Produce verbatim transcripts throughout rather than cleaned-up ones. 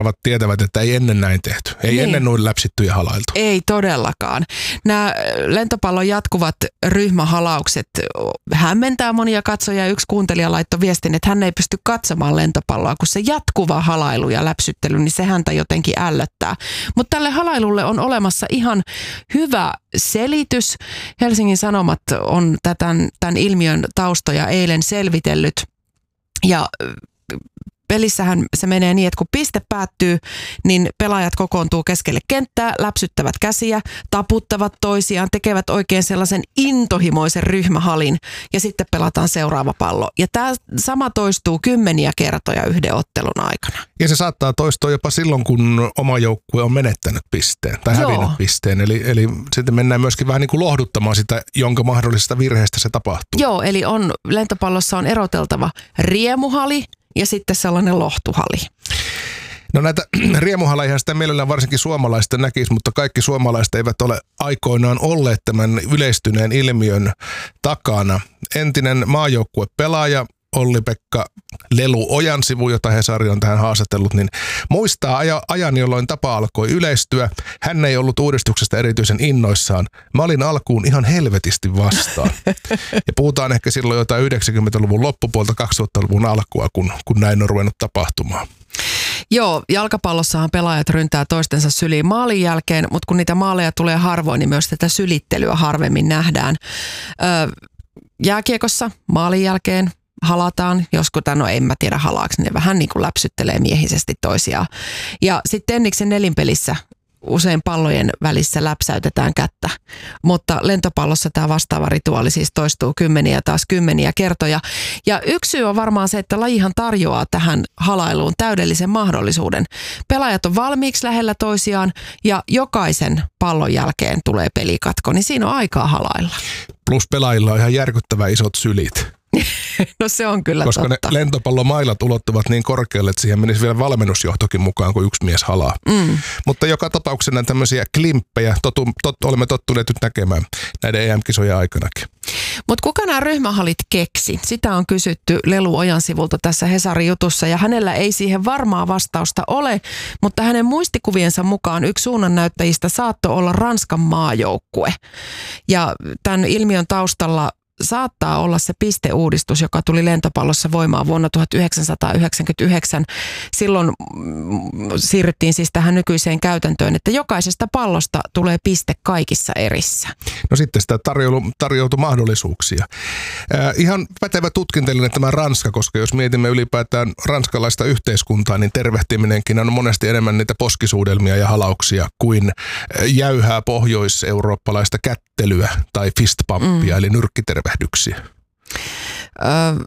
tietävät, että ei ennen näin tehty. Ei niin. ennen noin läpsittyjä halailtu. Ei todellakaan. Nämä lentopallon jatkuvat ryhmähalaukset hämmentää monia katsojia. Yksi kuuntelija laittoi viestin, että hän ei pysty katsomaan lentopalloa, kun se jatkuva halailu ja läpsyttely, niin se häntä jotenkin ällöttää. Mutta tälle halailulle on olemassa ihan hyvä selitys. Helsingin Sanomat on tämän, tämän ilmiön taustoja eilen selvitellyt. Ja pelissähän se menee niin, että kun piste päättyy, niin pelaajat kokoontuu keskelle kenttää, läpsyttävät käsiä, taputtavat toisiaan, tekevät oikein sellaisen intohimoisen ryhmähalin ja sitten pelataan seuraava pallo. Ja tämä sama toistuu kymmeniä kertoja yhden ottelun aikana. Ja se saattaa toistua jopa silloin, kun oma joukkue on menettänyt pisteen tai Joo. hävinnyt pisteen. Eli, eli sitten mennään myöskin vähän niin kuin lohduttamaan sitä, jonka mahdollisesta virheestä se tapahtuu. Joo, eli on, lentopallossa on eroteltava riemuhali ja sitten sellainen lohtuhali. No näitä riemuhaleja sitä mielellään varsinkin suomalaista näkisi, mutta kaikki suomalaiset eivät ole aikoinaan olleet tämän yleistyneen ilmiön takana. Entinen maajoukkuepelaaja Olli-Pekka Lelu Ojansivu, jota Hesari on tähän haastatellut, niin muistaa ajan, jolloin tapa alkoi yleistyä. Hän ei ollut uudistuksesta erityisen innoissaan. Mä olin alkuun ihan helvetisti vastaan. Ja puhutaan ehkä silloin jotain yhdeksänkymmentäluvun loppupuolta kaksituhattaluvun alkua, kun, kun näin on ruvennut tapahtumaan. Joo, jalkapallossahan pelaajat ryntää toistensa syliin maalin jälkeen, mutta kun niitä maaleja tulee harvoin, niin myös tätä sylittelyä harvemmin nähdään. Öö, jääkiekossa maalin jälkeen halataan, joskus, no en mä tiedä halaaks, ne vähän niin kuin läpsyttelee miehisesti toisiaan. Ja sitten Tenniksen nelinpelissä usein pallojen välissä läpsäytetään kättä, mutta lentopallossa tämä vastaava rituaali siis toistuu kymmeniä ja taas kymmeniä kertoja. Ja yksi syy on varmaan se, että lajihan tarjoaa tähän halailuun täydellisen mahdollisuuden. Pelaajat on valmiiksi lähellä toisiaan ja jokaisen pallon jälkeen tulee pelikatko, niin siinä on aikaa halailla. Plus pelaajilla on ihan järkyttävän isot sylit. No se on kyllä Koska totta. ne lentopallomailat ulottuvat niin korkealle, että siihen menisi vielä valmennusjohtokin mukaan, kun yksi mies halaa. Mm. Mutta joka tapauksena tämmöisiä klimppejä totu, tot, olemme tottuneet nyt näkemään näiden E M-kisojen aikanakin. Mutta kuka nämä ryhmähalit keksi? Sitä on kysytty Lelu Ojansivulta tässä Hesarin jutussa ja hänellä ei siihen varmaa vastausta ole, mutta hänen muistikuviensa mukaan yksi suunnannäyttäjistä saattoi olla Ranskan maajoukkue. Ja tämän ilmiön taustalla saattaa olla se pisteuudistus, joka tuli lentopallossa voimaan vuonna tuhatyhdeksänsataayhdeksänkymmentäyhdeksän. Silloin siirryttiin siis tähän nykyiseen käytäntöön, että jokaisesta pallosta tulee piste kaikissa erissä. No sitten sitä tarjoutui, tarjoutui mahdollisuuksia. Äh, ihan pätevä tutkintelinen tämä Ranska, koska jos mietimme ylipäätään ranskalaista yhteiskuntaa, niin tervehtiminenkin on monesti enemmän niitä poskisuudelmia ja halauksia kuin jäyhää pohjois-eurooppalaista kättelyä tai fistpumpia, mm. eli nyrkkitervehdyksiä. Öö,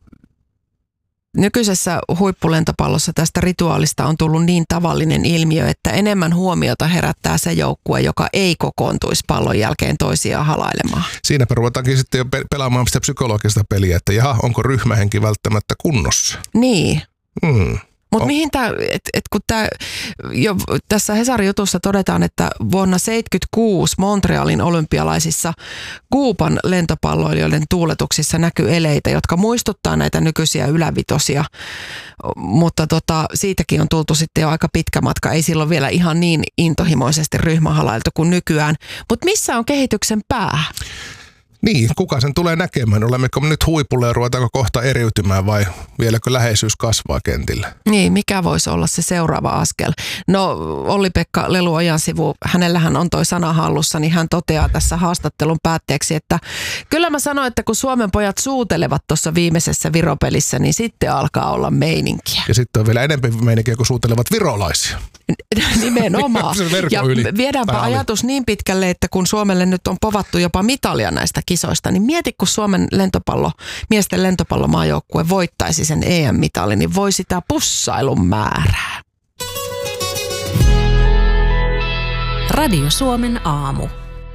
nykyisessä huippulentopallossa tästä rituaalista on tullut niin tavallinen ilmiö, että enemmän huomiota herättää se joukkue, joka ei kokoontuisi pallon jälkeen toisiaan halailemaan. Siinäpä ruvetaankin sitten jo pelaamaan sitä psykologista peliä, että jaha, onko ryhmähenki välttämättä kunnossa? Niin. Hmm. Mutta mihin tämä, että et kun tämä, jo tässä Hesarin jutussa todetaan, että vuonna seitsemänkymmentäkuusi Montrealin olympialaisissa Kuuban lentopalloilijoiden tuuletuksissa näkyy eleitä, jotka muistuttaa näitä nykyisiä ylävitosia, mutta tota, siitäkin on tultu sitten jo aika pitkä matka, ei silloin vielä ihan niin intohimoisesti ryhmähalailtu kuin nykyään. Mutta missä on kehityksen pää? Niin, kuka sen tulee näkemään? Olemmeko nyt huipulle ja ruvetaanko kohta eriytymään vai vieläkö läheisyys kasvaa kentillä? Niin, mikä voisi olla se seuraava askel? No Olli-Pekka Lelu Ojansivu, hänellähän on toi sana hallussa, niin hän toteaa tässä haastattelun päätteeksi, että kyllä mä sanoin, että kun Suomen pojat suutelevat tuossa viimeisessä viropelissä, niin sitten alkaa olla meininkiä. Ja sitten on vielä enemmän meininkiä, kun suutelevat virolaisia. Nimenomaan. Ja viedäänpä ajatus niin pitkälle, että kun Suomelle nyt on povattu jopa mitalia näistä kisoista, niin mieti, kun Suomen lentopallo, miesten lentopallomaajoukkue voittaisi sen E M-mitalin, niin voi sitä pussailun määrää. Radio Suomen aamu.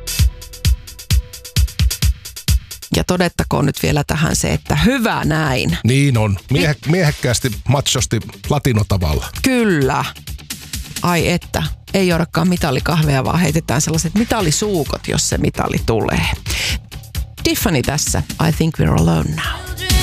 Ja todettakoon nyt vielä tähän se, että hyvä näin. Niin on. Miehe, miehekkäästi, machosti, latinotavalla. Kyllä. Ai että, ei joudakaan mitalikahveja, vaan heitetään sellaiset mitalisuukot, jos se mitali tulee. Tiffany tässä, I think we're alone now.